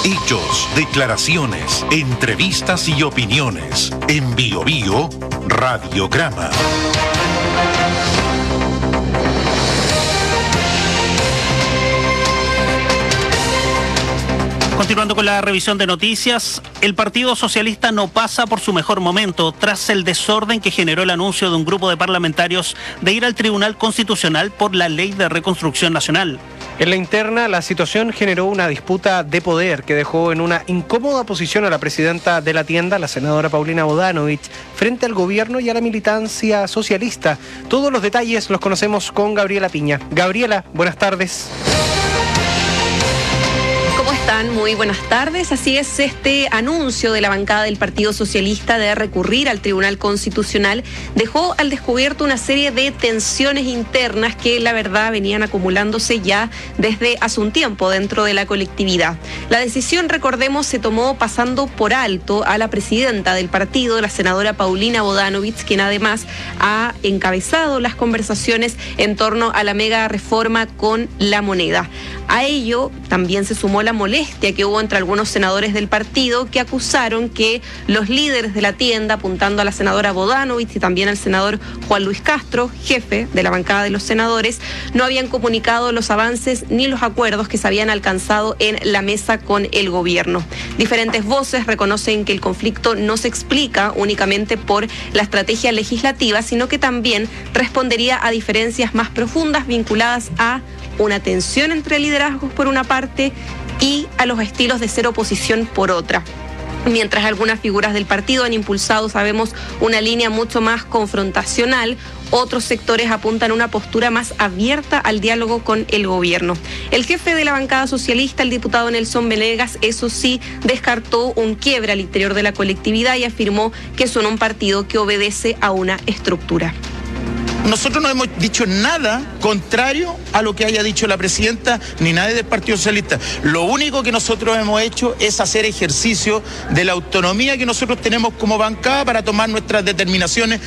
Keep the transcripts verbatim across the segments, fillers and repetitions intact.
Hechos, declaraciones, entrevistas y opiniones. En Bio Bio, Radiograma. Continuando con la revisión de noticias, el Partido Socialista no pasa por su mejor momento tras el desorden que generó el anuncio de un grupo de parlamentarios de ir al Tribunal Constitucional por la Ley de Reconstrucción Nacional. En la interna, la situación generó una disputa de poder que dejó en una incómoda posición a la presidenta de la tienda, la senadora Paulina Bodanovich, frente al gobierno y a la militancia socialista. Todos los detalles los conocemos con Gabriela Piña. Gabriela, buenas tardes. ¿Cómo están? Muy buenas tardes. Así es, este anuncio de la bancada del Partido Socialista de recurrir al Tribunal Constitucional dejó al descubierto una serie de tensiones internas que la verdad venían acumulándose ya desde hace un tiempo dentro de la colectividad. La decisión, recordemos, se tomó pasando por alto a la presidenta del partido, la senadora Paulina Bodanovich, quien además ha encabezado las conversaciones en torno a la mega reforma con la moneda. A ello también se sumó la molestia que hubo entre algunos senadores del partido que acusaron que los líderes de la tienda, apuntando a la senadora Bodanovich y también al senador Juan Luis Castro, jefe de la bancada de los senadores, no habían comunicado los avances ni los acuerdos que se habían alcanzado en la mesa con el gobierno. Diferentes voces reconocen que el conflicto no se explica únicamente por la estrategia legislativa, sino que también respondería a diferencias más profundas vinculadas a una tensión entre liderazgos por una parte y a los estilos de ser oposición por otra. Mientras algunas figuras del partido han impulsado, sabemos, una línea mucho más confrontacional, otros sectores apuntan a una postura más abierta al diálogo con el gobierno. El jefe de la bancada socialista, el diputado Nelson Venegas, eso sí, descartó un quiebre al interior de la colectividad y afirmó que son un partido que obedece a una estructura. Nosotros no hemos dicho nada contrario a lo que haya dicho la presidenta ni nadie del Partido Socialista. Lo único que nosotros hemos hecho es hacer ejercicio de la autonomía que nosotros tenemos como bancada para tomar nuestras determinaciones.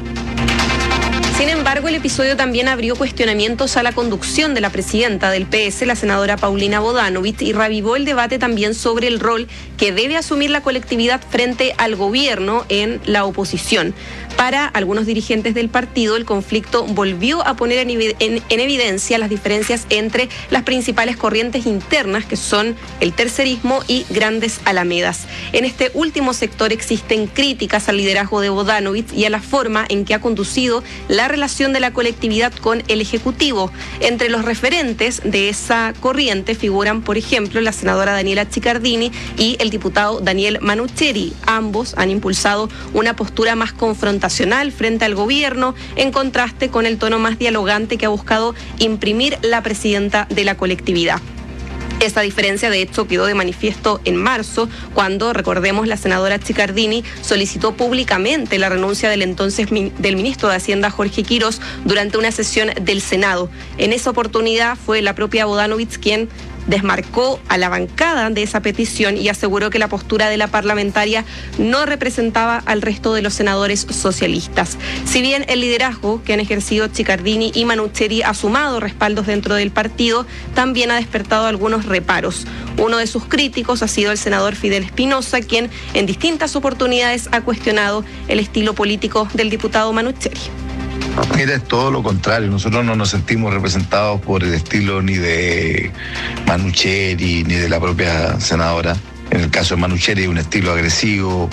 Sin embargo, el episodio también abrió cuestionamientos a la conducción de la presidenta del P S, la senadora Paulina Bodanovich, y revivó el debate también sobre el rol que debe asumir la colectividad frente al gobierno en la oposición. Para algunos dirigentes del partido, el conflicto volvió a poner en, en, en evidencia las diferencias entre las principales corrientes internas, que son el tercerismo y grandes alamedas. En este último sector existen críticas al liderazgo de Bodanovich y a la forma en que ha conducido la relación de la colectividad con el Ejecutivo. Entre los referentes de esa corriente figuran, por ejemplo, la senadora Daniela Chiccardini y el diputado Daniel Manucheri. Ambos han impulsado una postura más confrontacional frente al gobierno, en contraste con el tono más dialogante que ha buscado imprimir la presidenta de la colectividad. Esa diferencia, de hecho, quedó de manifiesto en marzo, cuando, recordemos, la senadora Chiccardini solicitó públicamente la renuncia del entonces del ministro de Hacienda, Jorge Quirós, durante una sesión del Senado. En esa oportunidad fue la propia Bodanovich quien desmarcó a la bancada de esa petición y aseguró que la postura de la parlamentaria no representaba al resto de los senadores socialistas. Si bien el liderazgo que han ejercido Chiccardini y Manucheri ha sumado respaldos dentro del partido, también ha despertado algunos reparos. Uno de sus críticos ha sido el senador Fidel Espinosa, quien en distintas oportunidades ha cuestionado el estilo político del diputado Manucheri. Mira, es todo lo contrario. Nosotros no nos sentimos representados por el estilo ni de Manucheri ni de la propia senadora. En el caso de Manucheri, un estilo agresivo.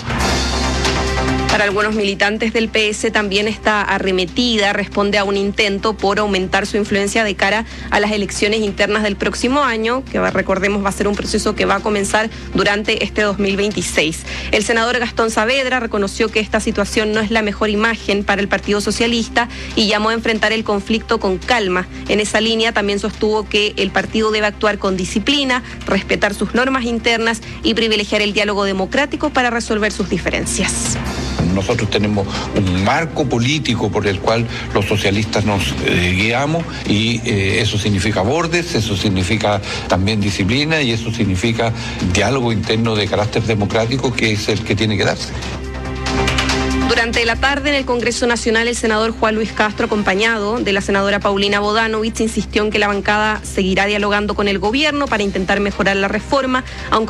Para algunos militantes del P S también esta arremetida responde a un intento por aumentar su influencia de cara a las elecciones internas del próximo año, que recordemos va a ser un proceso que va a comenzar durante este dos mil veintiséis. El senador Gastón Saavedra reconoció que esta situación no es la mejor imagen para el Partido Socialista y llamó a enfrentar el conflicto con calma. En esa línea también sostuvo que el partido debe actuar con disciplina, respetar sus normas internas y privilegiar el diálogo democrático para resolver sus diferencias. Nosotros tenemos un marco político por el cual los socialistas nos eh, guiamos y eh, eso significa bordes, eso significa también disciplina y eso significa diálogo interno de carácter democrático, que es el que tiene que darse. Durante la tarde en el Congreso Nacional, el senador Juan Luis Castro, acompañado de la senadora Paulina Bodanovich, insistió en que la bancada seguirá dialogando con el gobierno para intentar mejorar la reforma, aunque